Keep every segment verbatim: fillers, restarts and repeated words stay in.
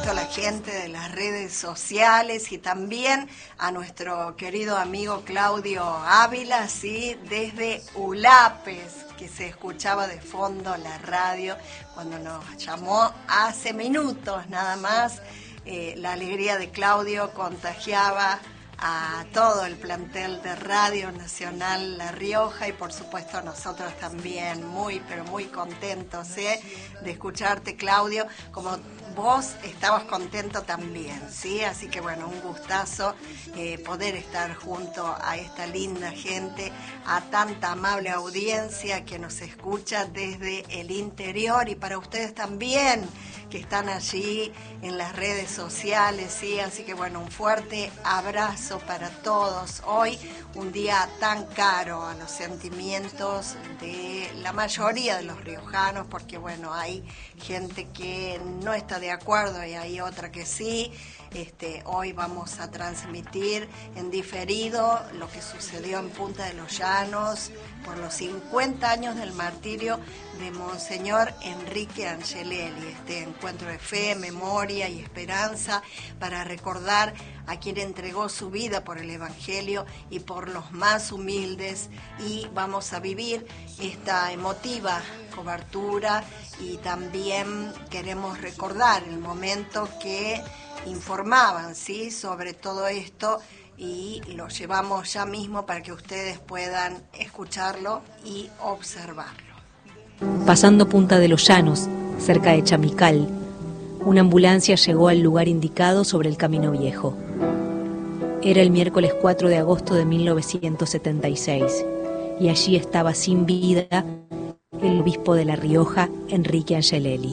supuesto a la gente de las redes sociales y también a nuestro querido amigo Claudio Ávila, ¿sí? Desde Ulapes, que se escuchaba de fondo la radio cuando nos llamó hace minutos nada más. Eh, la alegría de Claudio contagiaba a todo el plantel de Radio Nacional La Rioja y por supuesto nosotros también muy pero muy contentos ¿eh? de escucharte, Claudio, como vos estabas contento también, ¿sí? Así que bueno, un gustazo eh, poder estar junto a esta linda gente, a tanta amable audiencia que nos escucha desde el interior y para ustedes también que están allí en las redes sociales, ¿sí? Así que bueno, un fuerte abrazo para todos. Hoy un día tan caro a los sentimientos de la mayoría de los riojanos, porque bueno, hay gente que no está de acuerdo y hay otra que sí. Este, hoy vamos a transmitir en diferido lo que sucedió en Punta de los Llanos por los cincuenta años del martirio de Monseñor Enrique Angelelli, este encuentro de fe, memoria y esperanza para recordar a quien entregó su vida por el Evangelio y por los más humildes, y vamos a vivir esta emotiva cobertura y también queremos recordar el momento que informaban, ¿sí? sobre todo esto y lo llevamos ya mismo para que ustedes puedan escucharlo y observarlo. Pasando Punta de los Llanos, cerca de Chamical, una ambulancia llegó al lugar indicado sobre el Camino Viejo. Era el miércoles cuatro de agosto de mil novecientos setenta y seis y allí estaba sin vida el obispo de La Rioja, Enrique Angelelli.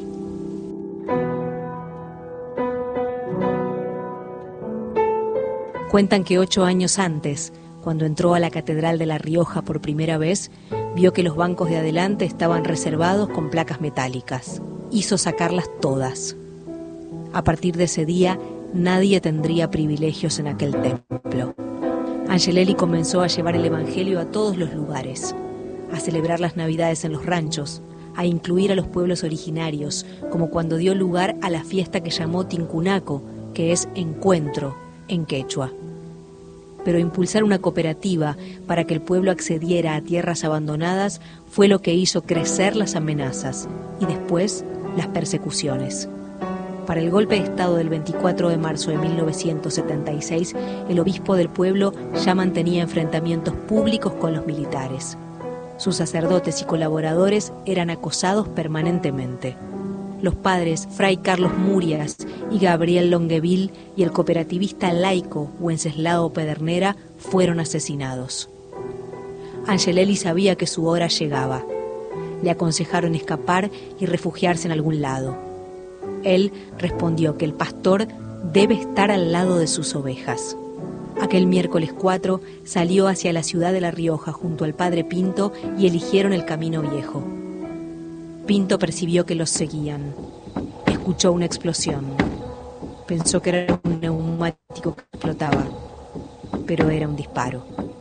Cuentan que ocho años antes, cuando entró a la Catedral de La Rioja por primera vez, vio que los bancos de adelante estaban reservados con placas metálicas. Hizo sacarlas todas. A partir de ese día, nadie tendría privilegios en aquel templo. Angelelli comenzó a llevar el Evangelio a todos los lugares, a celebrar las Navidades en los ranchos, a incluir a los pueblos originarios, como cuando dio lugar a la fiesta que llamó Tincunaco, que es encuentro en quechua. Pero impulsar una cooperativa para que el pueblo accediera a tierras abandonadas fue lo que hizo crecer las amenazas y después las persecuciones. Para el golpe de Estado del veinticuatro de marzo de mil novecientos setenta y seis, el obispo del pueblo ya mantenía enfrentamientos públicos con los militares. Sus sacerdotes y colaboradores eran acosados permanentemente. Los padres Fray Carlos Murias y Gabriel Longueville y el cooperativista laico Wenceslao Pedernera fueron asesinados. Angelelli sabía que su hora llegaba. Le aconsejaron escapar y refugiarse en algún lado. Él respondió que el pastor debe estar al lado de sus ovejas. Aquel miércoles cuatro salió hacia la ciudad de La Rioja junto al padre Pinto y eligieron el Camino Viejo. Pinto percibió que los seguían. Escuchó una explosión. Pensó que era un neumático que explotaba, pero era un disparo.